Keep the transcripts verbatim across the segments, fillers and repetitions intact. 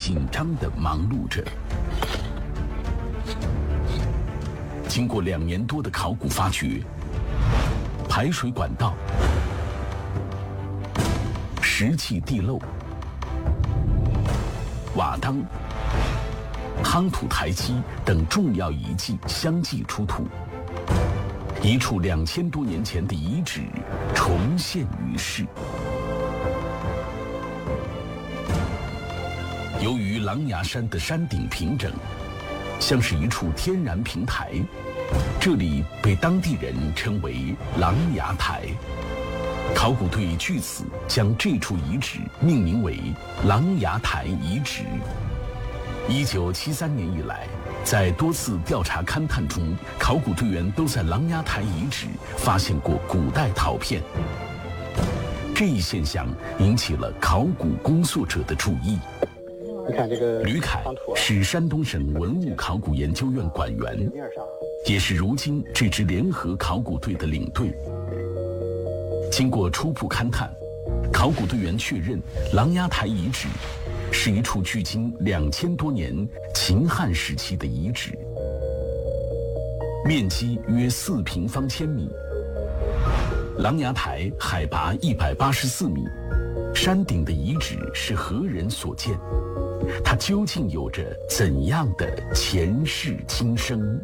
紧张地忙碌着。经过两年多的考古发掘，排水管道、石砌地漏、瓦当、夯土台基等重要遗迹相继出土，一处两千多年前的遗址重现于世。由于狼牙山的山顶平整，像是一处天然平台，这里被当地人称为狼牙台。考古队据此将这处遗址命名为狼牙台遗址。一九七三年以来，在多次调查勘探中，考古队员都在狼牙台遗址发现过古代陶片。这一现象引起了考古工作者的注意。 你看这个吕凯是山东省文物考古研究院馆员，也是如今这支联合考古队的领队。经过初步勘探，考古队员确认狼牙台遗址是一处距今两千多年秦汉时期的遗址，面积约四平方千米。狼牙台海拔一百八十四米，山顶的遗址是何人所建？它究竟有着怎样的前世今生？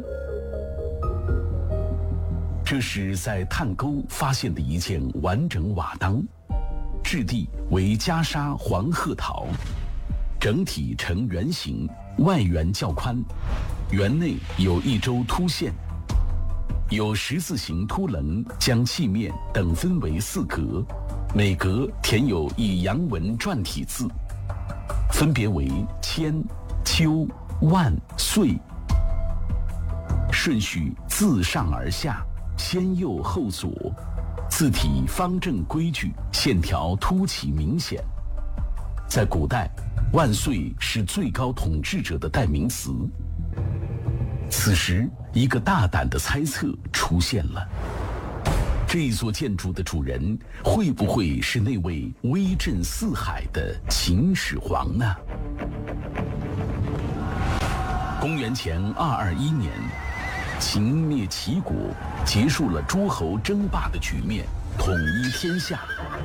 这是在探沟发现的一件完整瓦当，质地为袈裟黄褐陶，整体呈圆形，外圆较宽，圆内有一周凸线，有十字形凸棱将器面等分为四格，每格填有一阳文篆体字，分别为千、秋、万、岁，顺序自上而下，先右后左，字体方正规矩，线条凸起明显。在古代，万岁是最高统治者的代名词。此时，一个大胆的猜测出现了：这座建筑的主人会不会是那位威震四海的秦始皇呢？公元前二二一年，秦灭齐国，结束了诸侯争霸的局面，统一天下。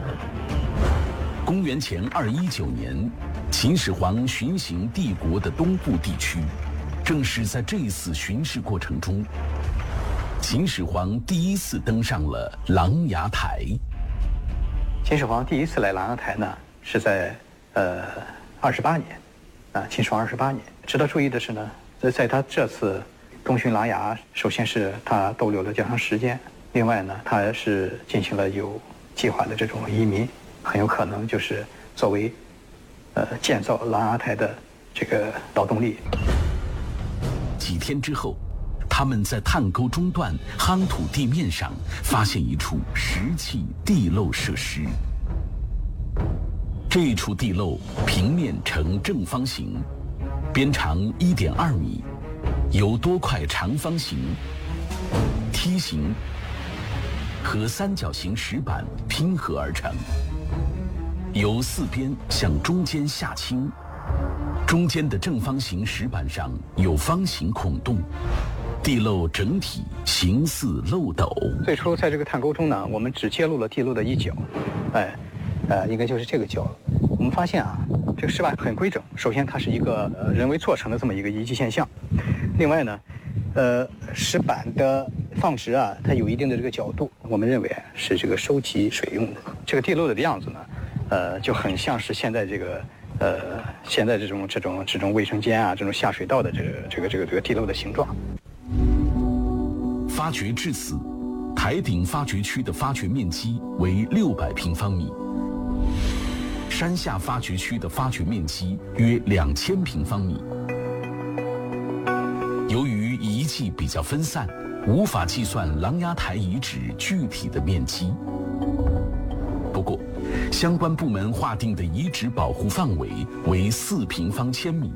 公元前二一九年，秦始皇巡行帝国的东部地区，正是在这一次巡视过程中，秦始皇第一次登上了狼牙台。 秦始皇第一次来狼牙台呢，是在呃二十八年，啊，秦始皇二十八年。值得注意的是呢，在他这次东巡狼牙，首先是他逗留了较长时间，另外呢，他是进行了有计划的这种移民，很有可能就是作为呃建造狼牙台的这个劳动力。 几天之后，他们在探沟中段夯土地面上发现一处石砌地漏设施。这处地漏平面呈正方形，边长 一点二米，由多块长方形、梯形和三角形石板拼合而成，由四边向中间下倾。中间的正方形石板上有方形孔洞，地漏整体形似漏斗。 最初在这个探沟中呢，我们只揭露了地漏的一角，哎，呃，应该就是这个角。我们发现啊，这个石板很规整。首先，它是一个呃人为做成的这么一个遗迹现象。另外呢，呃，石板的放置啊，它有一定的这个角度，我们认为是这个收集水用的。这个地漏的样子呢，呃，就很像是现在这个。呃，现在这种这种这种卫生间啊，这种下水道的这个这个这个这个地漏的形状。 发掘至此，台顶发掘区的发掘面积为六百平方米，山下发掘区的发掘面积约两千平方米。由于遗迹比较分散，无法计算狼牙台遗址具体的面积。不过，相关部门划定的遗址保护范围为四平方千米。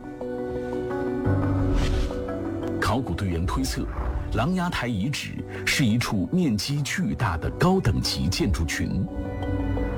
考古队员推测，狼牙台遗址是一处面积巨大的高等级建筑群。